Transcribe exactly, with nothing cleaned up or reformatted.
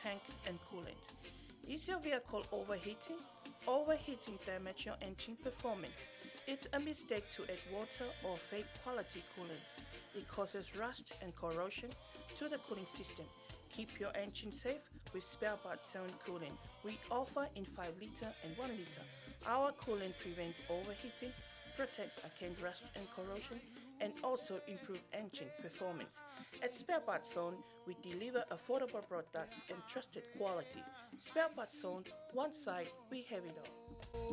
tank and coolant. Is your vehicle overheating? Overheating damages your engine performance. It's a mistake to add water or fake quality coolant. It causes rust and corrosion to the cooling system. Keep your engine safe with Spare Parts Zone Cooling. We offer in five liter and one liter. Our coolant prevents overheating, protects against rust and corrosion, and also improve engine performance. At Spare Parts Zone, we deliver affordable products and trusted quality. Spare Parts Zone, one side, we have it all.